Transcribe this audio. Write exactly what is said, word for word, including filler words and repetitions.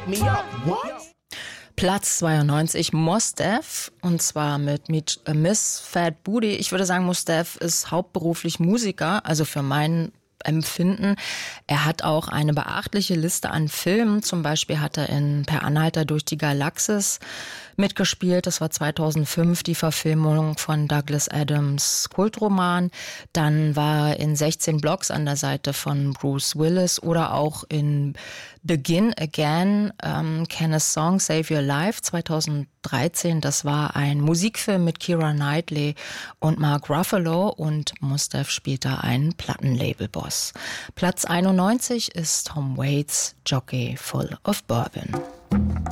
wake me up. What? Platz zweiundneunzig, Mos Def, und zwar mit Miss Fat Booty. Ich würde sagen, Mos Def ist hauptberuflich Musiker, also für meinen Empfinden. Er hat auch eine beachtliche Liste an Filmen. Zum Beispiel hat er in Per Anhalter durch die Galaxis mitgespielt. Das war zweitausendfünf die Verfilmung von Douglas Adams' Kultroman. Dann war er in sechzehn Blocks an der Seite von Bruce Willis oder auch in Begin Again, um, Can a Song Save Your Life zweitausenddreizehn. Das war ein Musikfilm mit Keira Knightley und Mark Ruffalo, und Mos Def spielt da einen Plattenlabelboss. Platz einundneunzig ist Tom Waits, Jockey Full of Bourbon.